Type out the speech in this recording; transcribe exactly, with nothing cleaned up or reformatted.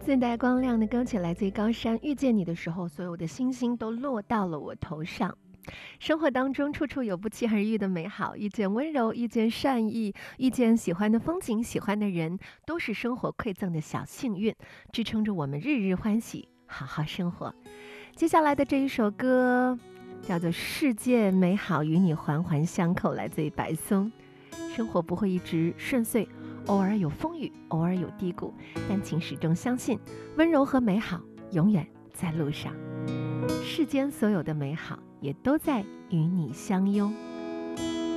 自带光亮的歌曲来自于高山，遇见你的时候，所有的星星都落到了我头上。生活当中处处有不期而遇的美好，遇见温柔，遇见善意，遇见喜欢的风景，喜欢的人，都是生活馈赠的小幸运，支撑着我们日日欢喜，好好生活。接下来的这一首歌叫做《世界美好与你环环相扣》，来自于白松。生活不会一直顺遂，偶尔有风雨，偶尔有低谷，但请始终相信，温柔和美好永远在路上。世间所有的美好也都在与你相拥。